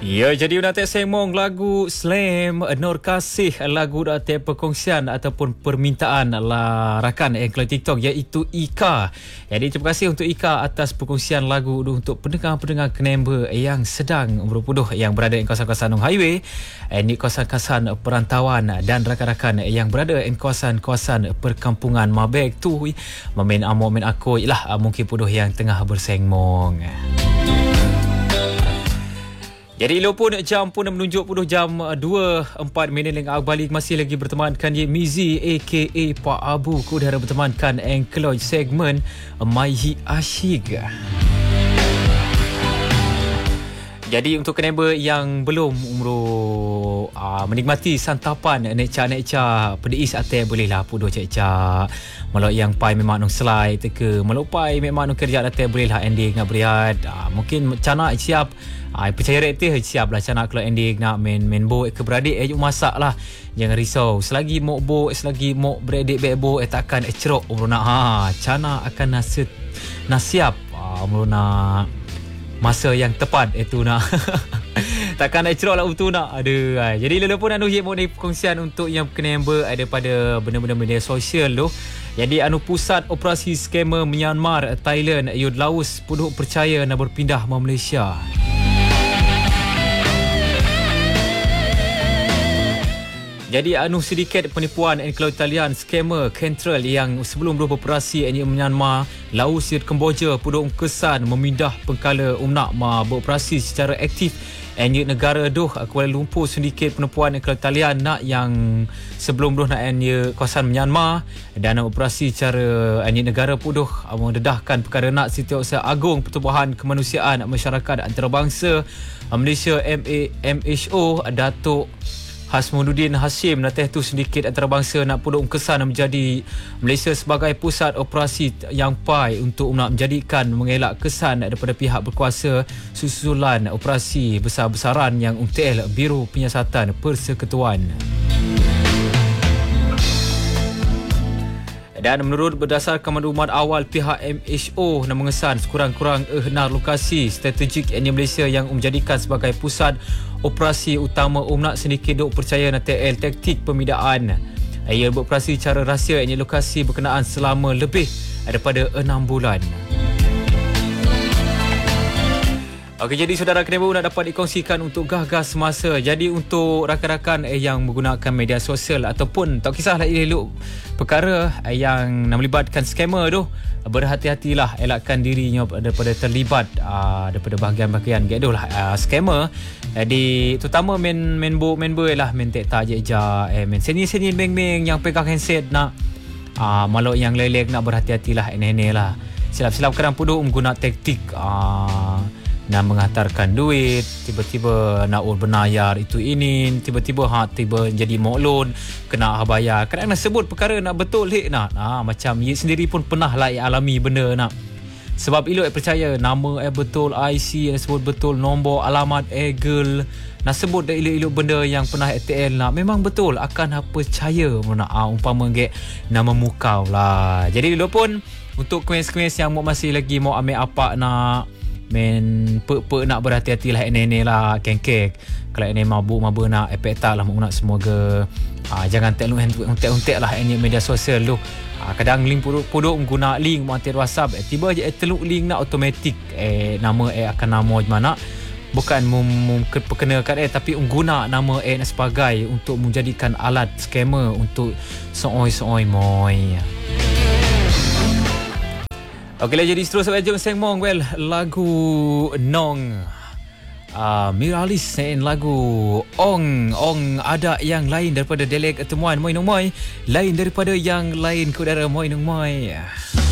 Ya, jadi nak semong lagu Slam Nur Kasih, lagu dapat perkongsian ataupun permintaan rakan kalau TikTok iaitu Ika. Jadi terima kasih untuk Ika atas perkongsian lagu untuk pendengar-pendengar Kenamba yang sedang berpuduh yang berada di kawasan-kawasan Long Highway, di kawasan-kawasan perantauan dan rakan-rakan yang berada di kawasan-kawasan perkampungan Mabek tu main amok main aku lah mungkin puduh yang tengah bersengmong. Jadi pun jam pun menunjuk puduh jam 2.04 balik masih lagi bertemankan Mizi aka Pak Abu ku dah bertemankan Engkloy segmen Maihi Asyik. Jadi untuk Kenamba yang belum menikmati santapan necak-necak pedis atas bolehlah puduh cek-cek. Kalau yang pai memang nung selai teka, kalau pai memang nung kerja atas bolehlah ending nak berehat. Mungkin cana siap percaya reaktif siap lah cana kalau ending nak main bo keberadik masak lah. Jangan risau, selagi mok bo, selagi mok beradik bebo takkan cerok umur nak cana akan siap umur nak masa yang tepat itu nak takkan nak cerok lah betul nak ada. Jadi lepas pun anu mau ni perkongsian untuk yang Kenamba daripada benda-benda media sosial tu. Jadi pusat operasi skamer Myanmar Thailand Yud Laos puduh percaya nak berpindah ke Malaysia. Jadi sedikit penipuan kalau Italian skamer Kentrel yang sebelum beroperasi di Myanmar, Laos dan Kemboja puduh kesan memindah pengkala nak beroperasi secara aktif di negara Kuala Lumpur. Sedikit penipuan kalau Italian nak yang sebelum nak kawasan Myanmar dan operasi secara di negara puduh mendedahkan perkara nak Setiausaha Agung Pertubuhan Kemanusiaan Masyarakat Antarabangsa Malaysia MHO Datuk Hasmuddin Hashim nateh tu sedikit antarabangsa nak puduh kesan menjadi Malaysia sebagai pusat operasi yang pai untuk nak menjadikan mengelak kesan daripada pihak berkuasa susulan operasi besar-besaran yang UMTL Biro Penyiasatan Persekutuan. Dan menurut berdasarkan maklumat awal pihak MHO nak mengesan sekurang-kurang 6 lokasi strategik di Malaysia yang menjadikan sebagai pusat operasi utama nak sedikit percaya nak TL taktik pemindaan. Ia beroperasi secara rahsia di lokasi berkenaan selama lebih daripada 6 bulan. Okey, jadi saudara Kenamba nak dapat dikongsikan untuk gah-gah semasa. Jadi untuk rakan-rakan yang menggunakan media sosial ataupun tak kisahlah elok perkara yang melibatkan skamer tu, berhati-hatilah, elakkan dirinya daripada terlibat daripada bahagian-bahagian gaduh skamer. Jadi terutama member lah main tak je main seni beng-beng yang pegang handset nak malu yang lelek nak berhati-hatilah ini lah. Silap-silap kadang puduh menggunakan taktik nak menghantarkan duit, tiba-tiba nak bernayar itu ini, tiba-tiba tiba jadi moklon kena bayar. Kadang nak sebut perkara nak betul nak macam ye sendiri pun pernah lah alami benda nak. Sebab elok percaya nama betul, IC yang sebut betul, nombor alamat Eagle nak sebut elok-elok benda yang pernah ATL nak memang betul akan percaya nak umpama nama mukau lah. Jadi elok pun untuk kuis-kuis yang masih lagi mau ambil apa nak nak berhati-hatilah ini lah kengkek. Kalau ini mabuk nak efek lah nak semoga jangan untek lah ini media sosial tu. Kadang link puduk guna link mati WhatsApp tiba je teluk link nak automatik nama akan nama mana bukan perkenakan tapi guna nama sebagai untuk menjadikan alat skamer untuk sooi moi. Okeylah, jadi terus sampai jom sengmong lagu Nong Miralis lagu Ong ada yang lain daripada delek temuan moi nong moi, lain daripada yang lain ke udara moi nong moi.